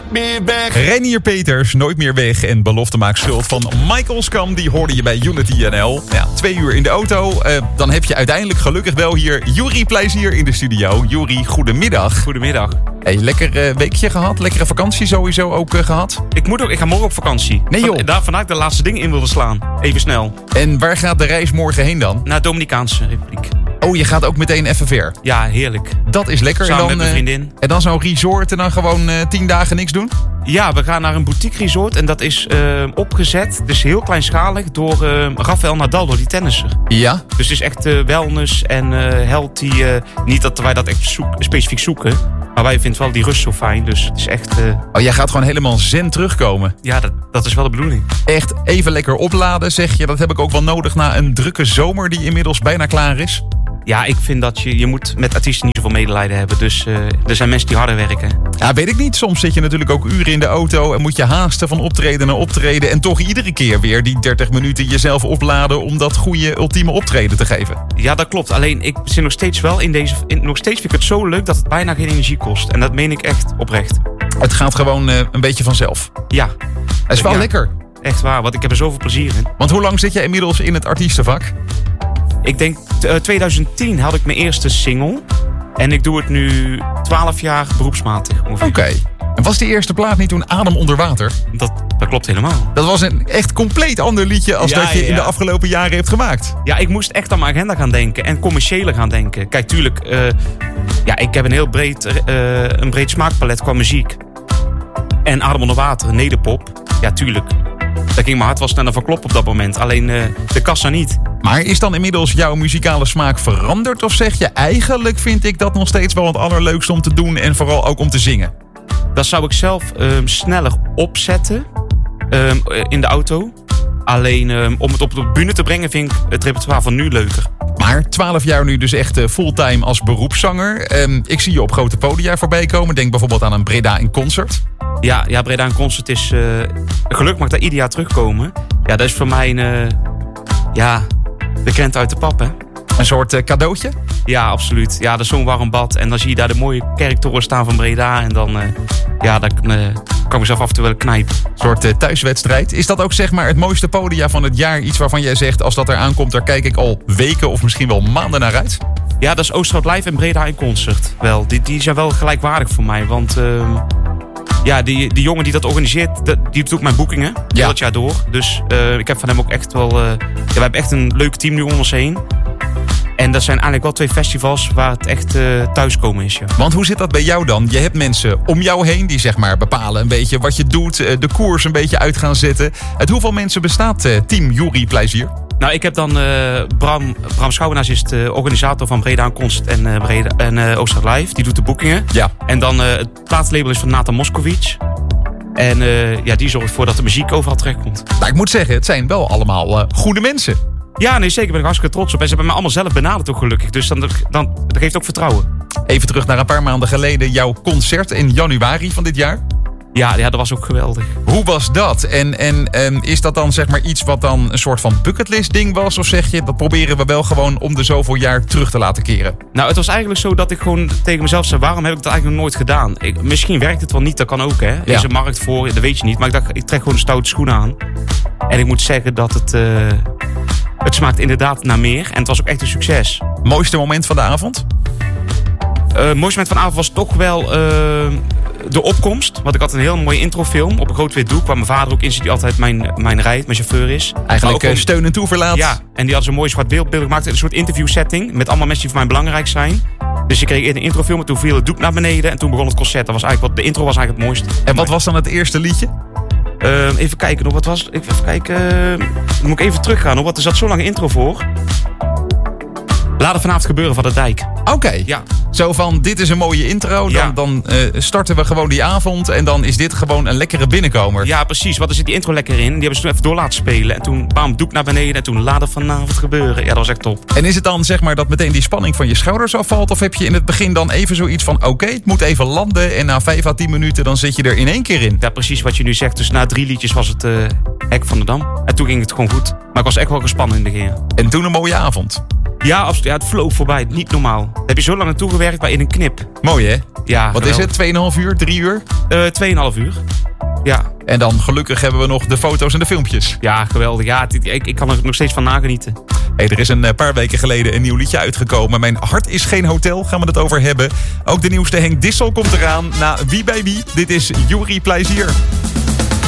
nooit meer weg. Reinier Peters, Nooit meer weg. En Belofte maakt schuld van Michael Skam. Die hoorde je bij Unity NL. Ja, 2 uur in de auto. Dan heb je uiteindelijk gelukkig wel hier Juri Plezier in de studio. Juri, goedemiddag. Goedemiddag. Hey, lekker weekje gehad? Lekkere vakantie sowieso ook gehad? Ik ga morgen op vakantie. Nee joh. Vandaar ik de laatste dingen in wilde slaan. Even snel. En waar gaat de reis morgen heen dan? Naar de Dominicaanse Republiek. Oh, je gaat ook meteen even ver. Ja, heerlijk. Dat is lekker. Samen en dan, met mijn vriendin. En dan zo'n resort en dan gewoon 10 dagen niks doen? Ja, we gaan naar een boutique resort. En dat is opgezet, dus heel kleinschalig, door Rafael Nadal, door die tennisser. Ja. Dus het is echt wellness en healthy. Niet dat wij dat echt specifiek zoeken. Maar wij vinden wel die rust zo fijn. Dus het is echt... Oh, jij gaat gewoon helemaal zen terugkomen. Ja, dat is wel de bedoeling. Echt even lekker opladen, zeg je. Dat heb ik ook wel nodig na een drukke zomer die inmiddels bijna klaar is. Ja, ik vind dat je moet met artiesten niet zoveel medelijden hebben. Dus er zijn mensen die harder werken. Ja, weet ik niet. Soms zit je natuurlijk ook uren in de auto en moet je haasten van optreden naar optreden. En toch iedere keer weer die 30 minuten jezelf opladen om dat goede ultieme optreden te geven. Ja, dat klopt. Alleen ik zit nog steeds wel nog steeds vind ik het zo leuk dat het bijna geen energie kost. En dat meen ik echt oprecht. Het gaat gewoon een beetje vanzelf. Ja. Het is wel lekker. Echt waar, want ik heb er zoveel plezier in. Want hoe lang zit je inmiddels in het artiestenvak? Ik denk 2010 had ik mijn eerste single. En ik doe het nu 12 jaar beroepsmatig ongeveer. Oké. En was die eerste plaat niet toen Adem onder water? Dat klopt helemaal. Dat was een echt compleet ander liedje als dat je in de afgelopen jaren hebt gemaakt. Ja, ik moest echt aan mijn agenda gaan denken en commerciëler gaan denken. Kijk, tuurlijk, ik heb een heel breed smaakpalet qua muziek. En Adem onder water, nederpop, ja tuurlijk. Daar ging mijn hart wel sneller van kloppen op dat moment. Alleen de kassa niet. Maar is dan inmiddels jouw muzikale smaak veranderd? Of zeg je eigenlijk vind ik dat nog steeds wel het allerleukste om te doen en vooral ook om te zingen? Dat zou ik zelf sneller opzetten in de auto. Alleen om het op de bühne te brengen vind ik het repertoire van nu leuker. Maar 12 jaar nu dus echt fulltime als beroepszanger. Ik zie je op grote podia voorbij komen. Denk bijvoorbeeld aan een Breda in Concert. Ja, Breda in Concert is... gelukkig mag ik daar ieder jaar terugkomen. Ja, dat is voor mij de krent uit de pap, hè. Een soort cadeautje? Ja, absoluut. Ja, dat is zo'n warm bad. En dan zie je daar de mooie kerktoren staan van Breda. En dan kan ik mezelf af en toe wel knijpen. Een soort thuiswedstrijd. Is dat ook zeg maar het mooiste podia van het jaar? Iets waarvan jij zegt, als dat er aankomt, daar kijk ik al weken of misschien wel maanden naar uit? Ja, dat is Oosterhout Live en Breda in Concert. Wel, die zijn wel gelijkwaardig voor mij. Want die jongen die dat organiseert, die doet ook mijn boekingen. Heel het jaar door. Dus ik heb van hem ook echt wel... we hebben echt een leuk team nu om ons heen. En dat zijn eigenlijk wel 2 festivals waar het echt thuiskomen is. Ja. Want hoe zit dat bij jou dan? Je hebt mensen om jou heen die zeg maar bepalen een beetje wat je doet. De koers een beetje uit gaan zetten. Uit hoeveel mensen bestaat team Juri Plezier? Nou, ik heb dan Bram Schouwenaars is de organisator van Breda Concert en Oosterhout Live. Die doet de boekingen. Ja. En dan het plaatslabel is van Nathan Moskowitz. En die zorgt ervoor dat de muziek overal terechtkomt. Nou, ik moet zeggen, het zijn wel allemaal goede mensen. Ja, nee, zeker. Ben ik hartstikke trots op. En ze hebben me allemaal zelf benaderd ook gelukkig. Dus dat geeft ook vertrouwen. Even terug naar een paar maanden geleden. Jouw concert in januari van dit jaar. Ja, dat was ook geweldig. Hoe was dat? En is dat dan zeg maar iets wat dan een soort van bucketlist ding was? Of zeg je, dat proberen we wel gewoon om de zoveel jaar terug te laten keren? Nou, het was eigenlijk zo dat ik gewoon tegen mezelf zei, waarom heb ik dat eigenlijk nog nooit gedaan? Misschien werkt het wel niet, dat kan ook hè. Er is een markt voor, dat weet je niet. Maar ik dacht, ik trek gewoon een stoute schoen aan. En ik moet zeggen dat het smaakt inderdaad naar meer. En het was ook echt een succes. Mooiste moment van de avond? Het mooiste moment van de avond was toch wel de opkomst. Want ik had een heel mooie introfilm op een groot wit doek. Waar mijn vader ook in zit, die altijd mijn chauffeur is. Eigenlijk ook steun en toeverlaat. Ja, en die had zo'n mooi zwart beeld gemaakt. Een soort interview setting. Met allemaal mensen die voor mij belangrijk zijn. Dus ik kreeg eerder een introfilm. En toen viel het doek naar beneden. En toen begon het concert. De intro was eigenlijk het mooiste. En wat was dan het eerste liedje? Even kijken nog, wat was... Even kijken... Dan moet ik even teruggaan, want er zat zo lang een intro voor. Laat het vanavond gebeuren van de Dijk. Oké. Ja. Zo van, dit is een mooie intro. Dan starten we gewoon die avond. En dan is dit gewoon een lekkere binnenkomer. Ja, precies. Want er zit die intro lekker in. Die hebben ze toen even door laten spelen. En toen, bam, doek naar beneden. En toen, laat het vanavond gebeuren. Ja, dat was echt top. En is het dan, zeg maar, dat meteen die spanning van je schouders afvalt? Of heb je in het begin dan even zoiets van, oké, het moet even landen. En na 5 à 10 minuten, dan zit je er in één keer in. Ja, precies wat je nu zegt. Dus na 3 liedjes was het Hek van de Dam. En toen ging het gewoon goed. Maar ik was echt wel gespannen in het begin. En toen een mooie avond. Ja, absoluut. Ja, het vloog voorbij. Niet normaal. Daar heb je zo lang naartoe gewerkt, maar in een knip. Mooi, hè? Ja, wat is het? 2,5 uur? 3 uur? 2,5 uur. Ja. En dan gelukkig hebben we nog de foto's en de filmpjes. Ja, geweldig. Ja, ik kan er nog steeds van nagenieten. Hey, er is een paar weken geleden een nieuw liedje uitgekomen. Mijn hart is geen hotel, gaan we het over hebben. Ook de nieuwste Henk Dissel komt eraan. Na Wie bij Wie. Dit is Yuri Plezier.